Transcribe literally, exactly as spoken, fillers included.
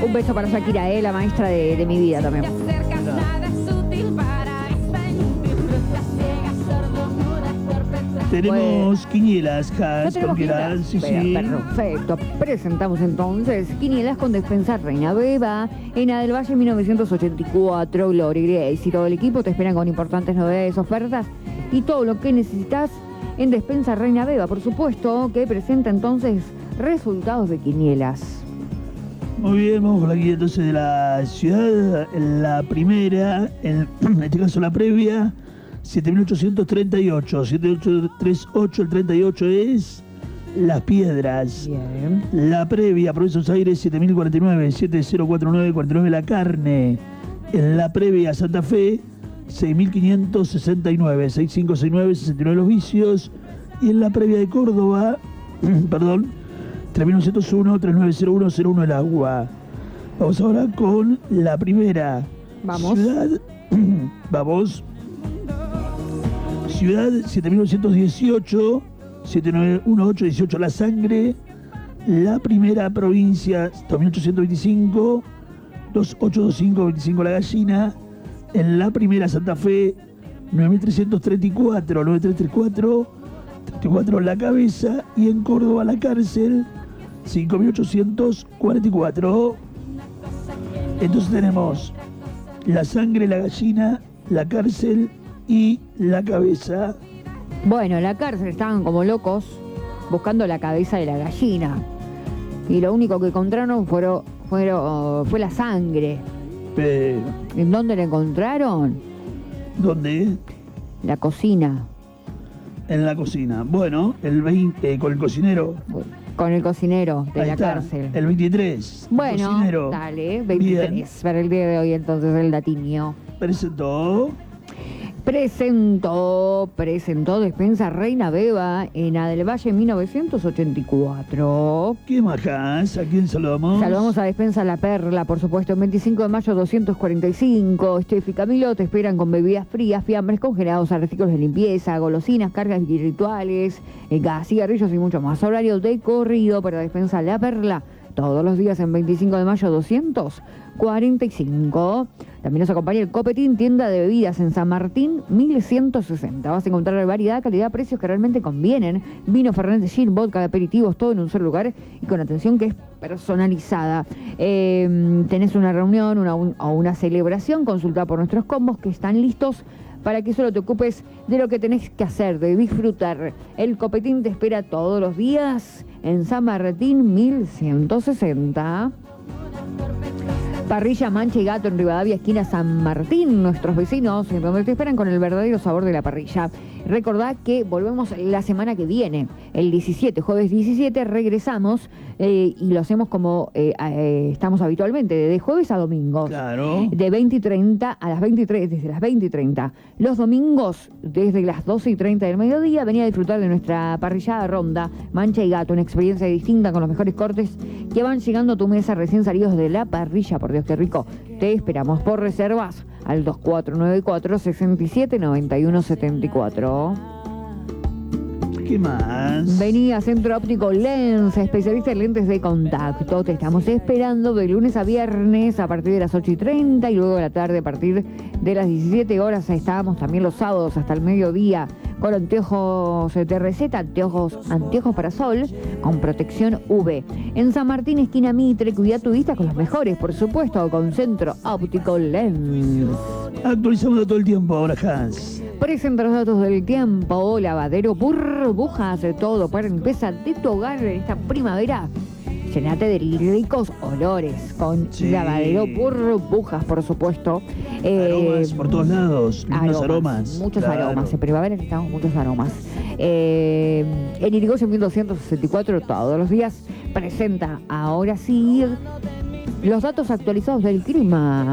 Un beso para Shakira, eh, la maestra de, de mi vida también. Tenemos Bueno. quinielas, ¿No Has, tenemos con quieras, quinielas? sí, Pero, sí. perfecto. Presentamos entonces quinielas con Despensa Reina Beba, Ena del Valle mil novecientos ochenta y cuatro, Glory Grace y todo el equipo te esperan con importantes novedades, ofertas y todo lo que necesitas en Despensa Reina Beba. Por supuesto que presenta entonces resultados de quinielas. Muy bien, vamos con la guía entonces de la ciudad. La primera, en, en este caso la previa, siete mil ochocientos treinta y ocho. siete mil ochocientos treinta y ocho, el treinta y ocho es Las Piedras. Bien. La previa, Provincia de Buenos Aires, siete mil cuarenta y nueve. siete mil cuarenta y nueve, cuarenta y nueve La Carne. En la previa, Santa Fe, seis mil quinientos sesenta y nueve. sesenta y cinco sesenta y nueve, sesenta y nueve Los Vicios. Y en la previa de Córdoba, perdón, tres mil novecientos uno, treinta y nueve cero uno cero uno El Agua. Vamos ahora con la primera. Vamos. Ciudad, vamos. Ciudad siete mil novecientos dieciocho, siete nueve uno ocho dieciocho La Sangre. La primera provincia, dos mil ochocientos veinticinco, dos mil ochocientos veinticinco, veinticinco La Gallina. En la primera Santa Fe, nueve mil trescientos treinta y cuatro, nueve mil trescientos treinta y cuatro, treinta y cuatro La Cabeza. Y en Córdoba La Cárcel, cinco mil ochocientos cuarenta y cuatro. Entonces tenemos La Sangre, La Gallina, La Cárcel y La Cabeza. Bueno, en la cárcel estaban como locos buscando la cabeza de la gallina. Y lo único que encontraron fueron, fueron, fue la sangre. Pero, ¿En dónde la encontraron? ¿dónde? La cocina. En la cocina. Bueno, el veinte, con el cocinero. Con el cocinero de Ahí la está, cárcel. el veintitrés. Bueno, cocinero. dale, veintitrés Bien. para el día de hoy entonces el latinio. Presentó. Presentó, presentó Despensa Reina Beba en A del Valle mil novecientos ochenta y cuatro. ¿Qué más? ¿A quién saludamos? Saludamos a Despensa La Perla, por supuesto, en veinticinco de mayo doscientos cuarenta y cinco. Steffi y Camilo te esperan con bebidas frías, fiambres congelados, artículos de limpieza, golosinas, cargas y rituales, eh, gas, cigarrillos y mucho más. Horario de corrido para Despensa La Perla, todos los días en veinticinco de mayo doscientos cuarenta y cinco. También nos acompaña el Copetín, tienda de bebidas en San Martín, mil ciento sesenta. Vas a encontrar variedad, calidad, precios que realmente convienen. Vino, Fernet, gin, vodka, aperitivos, todo en un solo lugar y con atención que es personalizada. Eh, tenés una reunión una, un, o una celebración, consulta por nuestros combos que están listos para que solo te ocupes de lo que tenés que hacer, de disfrutar. El Copetín te espera todos los días en San Martín, mil ciento sesenta. Parrilla Mancha y Gato en Rivadavia, esquina San Martín, nuestros vecinos, en donde te esperan con el verdadero sabor de la parrilla. Recordá que volvemos la semana que viene, el diecisiete, jueves diecisiete, regresamos eh, y lo hacemos como eh, eh, estamos habitualmente, de jueves a domingo. Claro. De veinte y treinta a las veintitrés, desde las veinte y treinta. Los domingos, desde las doce y treinta del mediodía, venía a disfrutar de nuestra parrillada ronda, Mancha y Gato, una experiencia distinta con los mejores cortes que van llegando a tu mesa recién salidos de la parrilla. Por Dios, qué rico. Te esperamos por reservas al dos cuatro nueve cuatro, seis siete, nueve uno siete cuatro. ¿Qué más? Vení a Centro Óptico Lens, especialista en lentes de contacto. Te estamos esperando de lunes a viernes a partir de las ocho y treinta y luego de la tarde a partir de las diecisiete horas. Estamos también los sábados hasta el mediodía con anteojos de receta, anteojos, anteojos para sol con protección U V. En San Martín, esquina Mitre, cuida tu vista con los mejores, por supuesto, con Centro Óptico Lens. Actualizamos todo el tiempo ahora, Hans. Presenta los datos del tiempo, lavadero, burbujas, de todo para limpieza de tu hogar en esta primavera. Llenate de ricos olores con Sí. lavadero, burbujas, por supuesto. Aromas Eh, por todos lados, lindos aromas. Muchos Claro. aromas, en primavera necesitamos muchos aromas. Eh, en Irigoyen mil doscientos sesenta y cuatro, todos los días, presenta ahora sí los datos actualizados del clima.